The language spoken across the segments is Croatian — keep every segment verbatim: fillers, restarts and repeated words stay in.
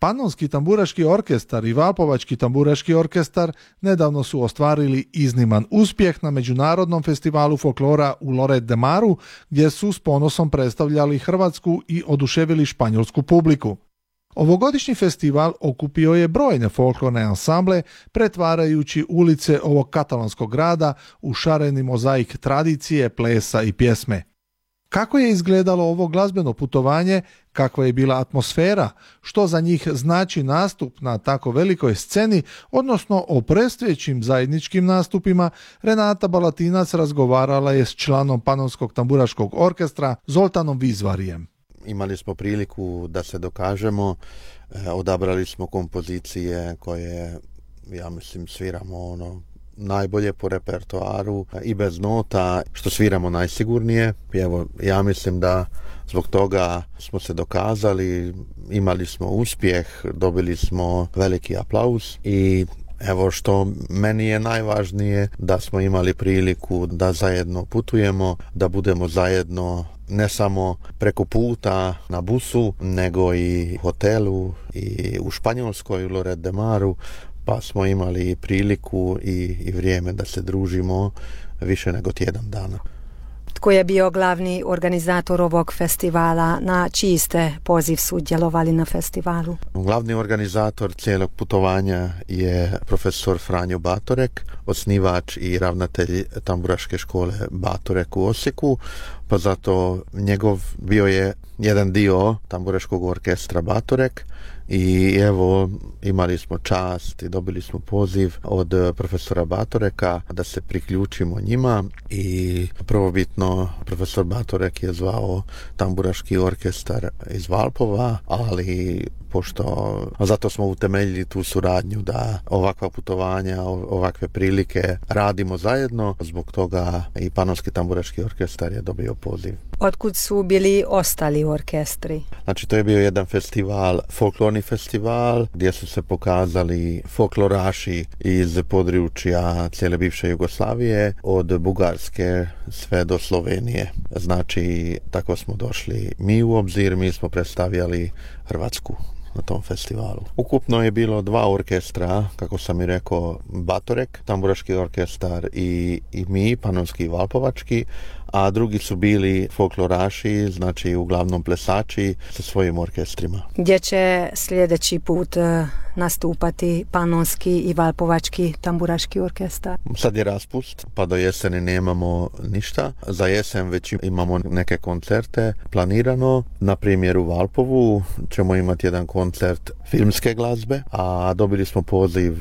Panonski tamburaški orkestar i Valpovački tamburaški orkestar nedavno su ostvarili izniman uspjeh na Međunarodnom festivalu folklora u Lloret de Maru, gdje su s ponosom predstavljali hrvatsku i oduševili španjolsku publiku. Ovogodišnji festival okupio je brojne folklorne ansamble, pretvarajući ulice ovog katalonskog grada u šareni mozaik tradicije, plesa i pjesme. Kako je izgledalo ovo glazbeno putovanje, kakva je bila atmosfera, što za njih znači nastup na tako velikoj sceni, odnosno o predstojećim zajedničkim nastupima, Renata Balatinac razgovarala je s članom Panonskog tamburaškog orkestra Zoltanom Vizvarijem. Imali smo priliku da se dokažemo, odabrali smo kompozicije koje, ja mislim, sviramo ono najbolje po repertoaru i bez nota, što sviramo najsigurnije. Evo, ja mislim da zbog toga smo se dokazali, imali smo uspjeh, dobili smo veliki aplauz i evo što meni je najvažnije, da smo imali priliku da zajedno putujemo, da budemo zajedno ne samo preko puta na busu, nego i u hotelu i u Španjolskoj, u Lloret de Maru, pa smo imali priliku i, i vrijeme da se družimo više nego tjedan dana. Tko je bio glavni organizator ovog festivala? Na čiji ste poziv sudjelovali na festivalu? Glavni organizator cijelog putovanja je profesor Franjo Batorek, osnivač i ravnatelj tamburaške škole Batorek u Osijeku, pa zato njegov bio je jedan dio tamburaškog orkestra Batorek. I evo, imali smo čast i dobili smo poziv od profesora Batoreka da se priključimo njima i prvobitno profesor Batorek je zvao tamburaški orkestar iz Valpova, ali pošto, zato smo utemeljili tu suradnju da ovakva putovanja, ovakve prilike radimo zajedno, zbog toga i Panonski tamburaški orkestar je dobio poziv. Otkud su bili ostali orkestri? Znači, to je bio jedan festival, folklorni festival, gdje su se pokazali folkloraši iz područja cijele bivše Jugoslavije, od Bugarske sve do Slovenije. Znači, tako smo došli mi u obzir, mi smo predstavljali Hrvatsku na tom festivalu. Ukupno je bilo dva orkestra, kako sam i rekao, Batorek, tamburaški orkestar i, i mi, Panonski i Valpovački, a drugi su bili folkloraši, znači uglavnom plesači sa svojim orkestrima. Gdje će sljedeći put nastupati Panonski i Valpovački tamburaški orkestar? Sad je raspust, pa do jeseni nemamo ništa. Za jesen već imamo neke koncerte planirano. Na primjer u Valpovu ćemo imati jedan koncert filmske glazbe, a dobili smo poziv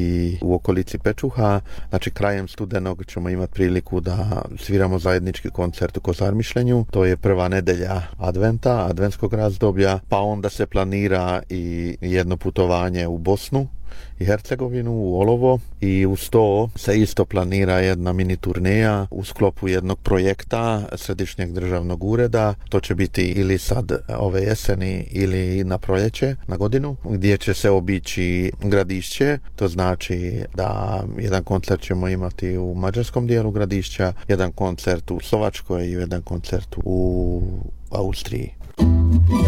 i u okolici Pečuha. Znači krajem studenog ćemo imati priliku da sviramo zajednički koncert u Kozarmišljenju. To je prva nedelja adventa, adventskog razdoblja, pa onda se planira i jedno putovanje u Bosnu i Hercegovinu, u Olovo, i uz to se isto planira jedna mini turneja u sklopu jednog projekta Središnjeg državnog ureda. To će biti ili sad ove jeseni ili na proljeće, na godinu, gdje će se obići Gradišće. To znači da jedan koncert ćemo imati u mađarskom dijelu Gradišća, jedan koncert u Slovačkoj i jedan koncert u Austriji.